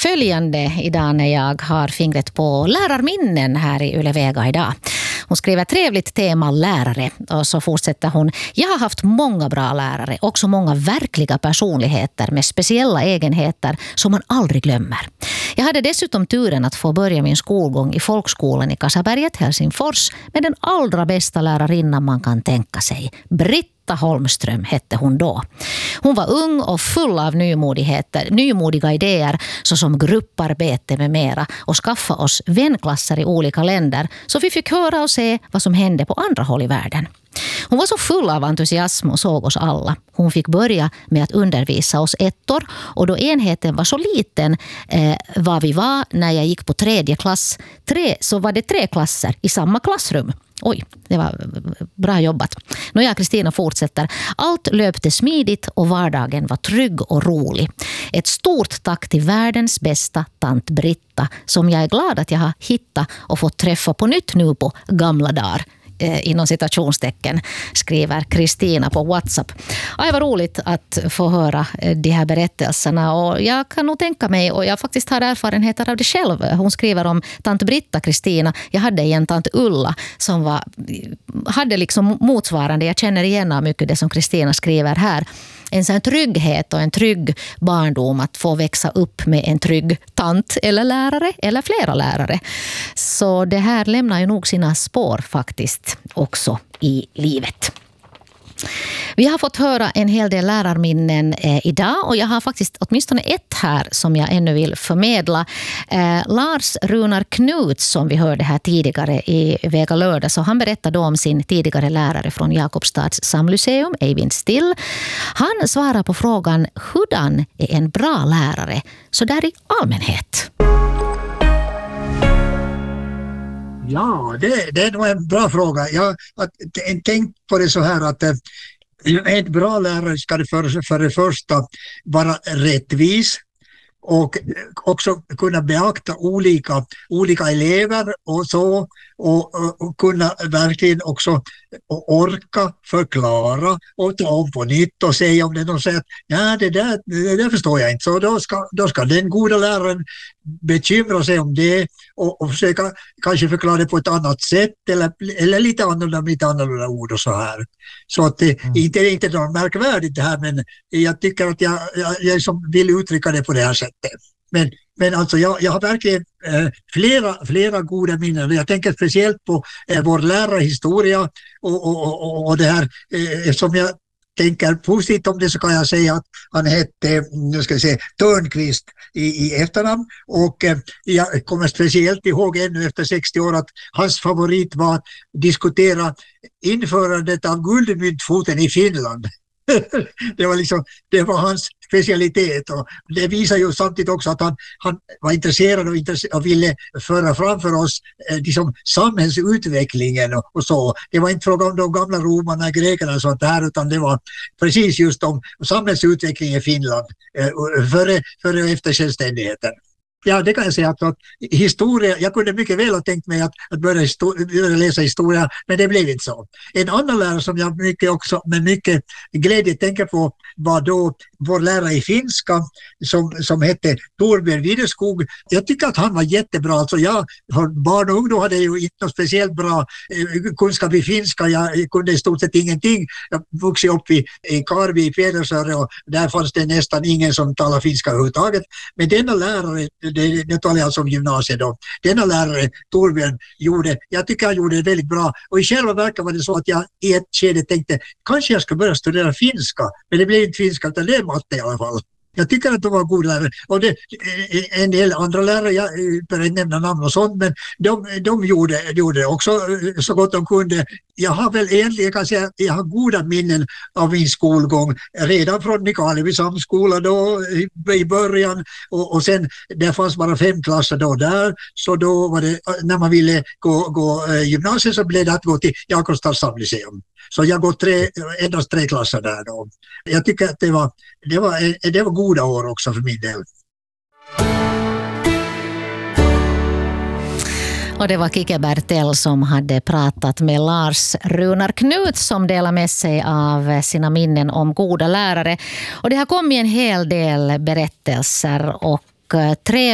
följande idag när jag har fingret på lärarminnen här i Yle Vega idag. Hon skriver trevligt tema lärare och så fortsätter hon. Jag har haft många bra lärare, också många verkliga personligheter med speciella egenheter som man aldrig glömmer. Jag hade dessutom turen att få börja min skolgång i folkskolan i Kasaberget, Helsingfors med den allra bästa lärarinnan man kan tänka sig. Britta Holmström hette hon då. Hon var ung och full av nymodiga idéer såsom grupparbete med mera och skaffa oss vänklasser i olika länder så vi fick höra och se vad som hände på andra håll i världen. Hon var så full av entusiasm och såg oss alla. Hon fick börja med att undervisa oss ettor och då enheten var så liten vad vi var när jag gick på 3:e klass, så var det 3 klasser i samma klassrum. Oj, det var bra jobbat. Kristina fortsätter. Allt löpte smidigt och vardagen var trygg och rolig. Ett stort tack till världens bästa tant Britta som jag är glad att jag har hittat och fått träffa på nytt nu på gamla dagar. Inom citationstecken skriver Kristina på WhatsApp. Det var roligt att få höra de här berättelserna och jag kan nog tänka mig, och jag faktiskt har erfarenheter av det själv. Hon skriver om tant Britta, Kristina. Jag hade en tant Ulla som hade liksom motsvarande. Jag känner igen av mycket det som Kristina skriver här. En sån trygghet och en trygg barndom att få växa upp med en trygg tant eller lärare eller flera lärare. Så det här lämnar ju nog sina spår faktiskt också i livet. Vi har fått höra en hel del lärarminnen idag och jag har faktiskt åtminstone ett här som jag ännu vill förmedla. Lars Runar Knuts som vi hörde här tidigare i Vega lördag, så han berättade om sin tidigare lärare från Jakobstads samlyceum, Eivind Still. Han svarar på frågan hurdan är en bra lärare så där i allmänhet. Ja, det är nog en bra fråga. Jag har tänkt på det så här att en bra lärare ska det för det första vara rättvis och också kunna beakta olika elever och så och kunna verkligen också orka förklara och ta om på nytt och säga om det någon säger att ja, det där förstår jag inte, så då ska den goda läraren bekymra sig om det och försöka kanske förklara det på ett annat sätt eller lite annorlunda ord och så här. Så att det inte är något märkvärdigt det här, men jag tycker att jag som vill uttrycka det på det här sättet. Men alltså jag har verkligen flera goda minnen. Jag tänker speciellt på vår lärarhistoria och det här som jag tänker positivt om det, så kan jag säga att han hette Törnqvist i efternamn, och jag kommer speciellt ihåg ännu efter 60 år att hans favorit var att diskutera införandet av guldmyntfoten i Finland. Det var hans specialitet, och det visar ju samtidigt också att han var intresserad och ville föra framför oss liksom samhällsutvecklingen och så. Det var inte fråga om de gamla romarna, grekerna och sånt där, utan det var precis just om samhällsutvecklingen i Finland före och efter självständigheten. Ja, det kan jag säga att historia, jag kunde mycket väl ha tänkt mig att börja läsa historia, men det blev inte så. En annan lärare som jag med mycket glädje tänker på var då vår lärare i finska som hette Torbjörn Widerskog. Jag tycker att han var jättebra. Alltså jag, barn och ungdom hade ju inte något speciellt bra kunskap i finska. Jag kunde i stort sett ingenting. Jag vuxit upp i Karvi i Pedersöre, och där fanns det nästan ingen som talade finska överhuvudtaget. Men denna lärare, det talar jag alltså om gymnasiet då. Denna lärare, Torbjörn, jag tycker han gjorde det väldigt bra. Och i själva verket var det så att jag i ett skede tänkte, kanske jag ska börja studera finska. Men det blev inte finska, utan det är matte i alla fall. Jag tycker att de var goda lärare. Och en del andra lärare, jag börjar nämna namn och sånt, men de gjorde också så gott de kunde. Jag har väl egentligen, kan säga, jag har goda minnen av min skolgång redan från Nykarleby samskola då i början, och sen där fanns bara 5 klasser då där, så då var det, när man ville gå gymnasiet så blev det att gå till Jakobstads samlyceum. Så jag gått endast 3 klasser där då. Jag tycker att det var goda år också för min del. Och det var Kike Bertell som hade pratat med Lars Runar Knuts som delar med sig av sina minnen om goda lärare. Och det har kommit en hel del berättelser och 3